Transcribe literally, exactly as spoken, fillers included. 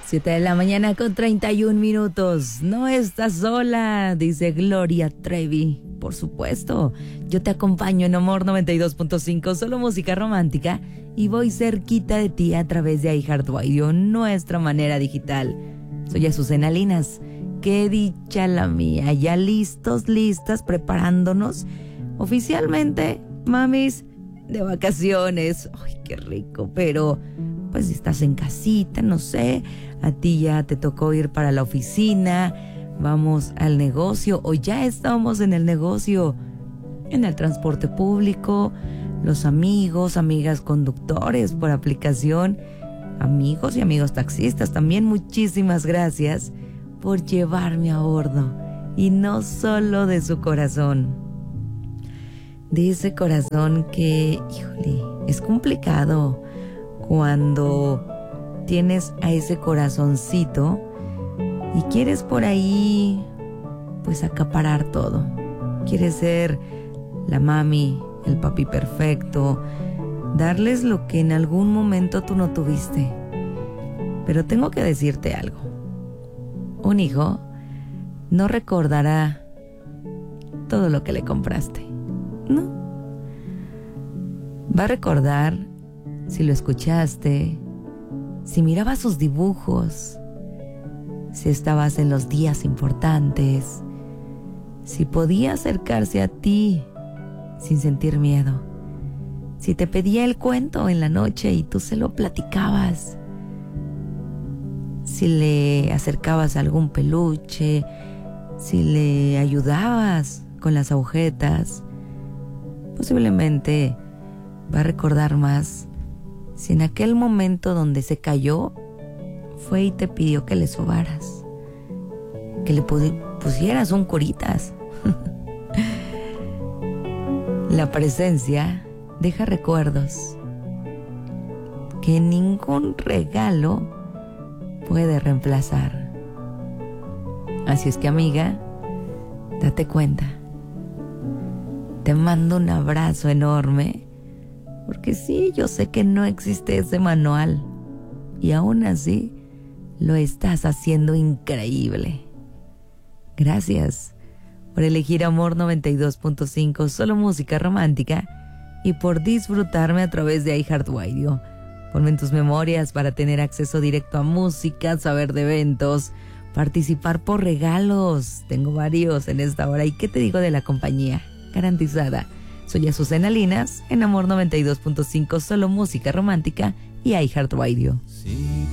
Siete de la mañana con treinta y un minutos. No estás sola, dice Gloria Trevi. Por supuesto, yo te acompaño en Amor noventa y dos punto cinco, solo música romántica, y voy cerquita de ti a través de iHeartRadio, nuestra manera digital. Soy Azucena Linas. Qué dicha la mía, ya listos, listas, preparándonos oficialmente, mamis, de vacaciones. Ay, qué rico, pero pues si estás en casita, no sé, a ti ya te tocó ir para la oficina, vamos al negocio o ya estamos en el negocio, en el transporte público, los amigos, amigas conductores por aplicación, amigos y amigos taxistas, también muchísimas gracias por llevarme a bordo, y no solo de su corazón, de ese corazón que, híjole, es complicado cuando tienes a ese corazoncito y quieres por ahí pues acaparar todo. Quieres ser la mami, el papi perfecto, darles lo que en algún momento tú no tuviste. Pero tengo que decirte algo. Un hijo no recordará todo lo que le compraste. No. Va a recordar si lo escuchaste, si mirabas sus dibujos, si estabas en los días importantes, si podía acercarse a ti sin sentir miedo, si te pedía el cuento en la noche y tú se lo platicabas, si le acercabas algún peluche, si le ayudabas con las agujetas. Posiblemente va a recordar más si en aquel momento donde se cayó fue y te pidió que le sobaras, que le pusieras un curitas. La presencia deja recuerdos que ningún regalo puede reemplazar. Así es que, amiga, date cuenta. Te mando un abrazo enorme, porque sí, yo sé que no existe ese manual, y aún así lo estás haciendo increíble. Gracias por elegir Amor noventa y dos punto cinco, solo música romántica, y por disfrutarme a través de iHeartRadio. Ponme en tus memorias para tener acceso directo a música, saber de eventos, participar por regalos. Tengo varios en esta hora. ¿Y qué te digo de la compañía? Garantizada. Soy Azucena Linas en Amor noventa y dos punto cinco, solo música romántica y iHeartRadio. Sí.